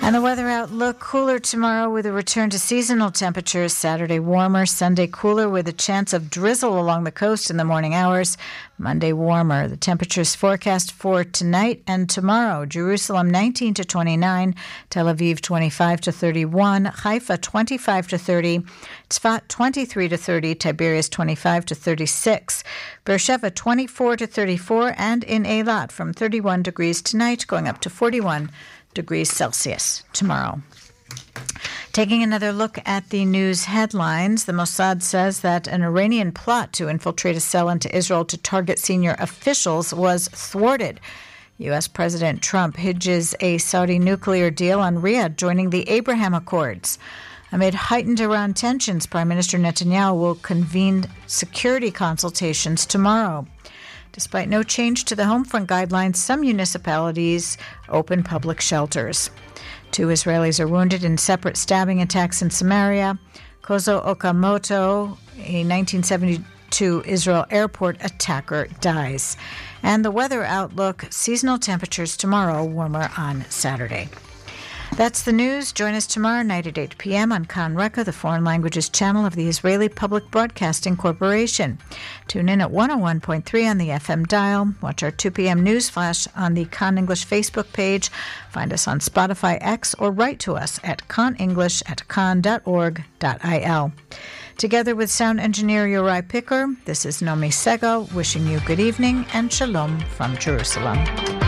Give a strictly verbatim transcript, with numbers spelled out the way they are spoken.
And the weather outlook, cooler tomorrow with a return to seasonal temperatures. Saturday warmer, Sunday cooler with a chance of drizzle along the coast in the morning hours. Monday warmer. The temperatures forecast for tonight and tomorrow. Jerusalem nineteen to twenty-nine, Tel Aviv twenty-five to thirty-one, Haifa twenty-five to thirty, Tzfat twenty-three to thirty, Tiberias twenty-five to thirty-six, Beersheba twenty-four to thirty-four, and in Eilat from thirty-one degrees tonight going up to forty-one degrees Celsius tomorrow. Taking another look at the news headlines, the Mossad says that an Iranian plot to infiltrate a cell into Israel to target senior officials was thwarted. U S. President Trump hinges a Saudi nuclear deal on Riyadh joining the Abraham Accords. Amid heightened Iran tensions, Prime Minister Netanyahu will convene security consultations tomorrow. Despite no change to the Homefront guidelines, some municipalities open public shelters. Two Israelis are wounded in separate stabbing attacks in Samaria. Kozo Okamoto, a nineteen seventy-two Israel airport attacker, dies. And the weather outlook, seasonal temperatures tomorrow, warmer on Saturday. That's the news. Join us tomorrow night at eight p.m. on Kan Reka, the foreign languages channel of the Israeli Public Broadcasting Corporation. Tune in at one oh one point three on the F M dial. Watch our two p.m. news flash on the Kan English Facebook page. Find us on Spotify, X, or write to us at kanenglish at kan dot org dot I L. Together with sound engineer Yorai Picker, this is Nomi Segal wishing you good evening and shalom from Jerusalem.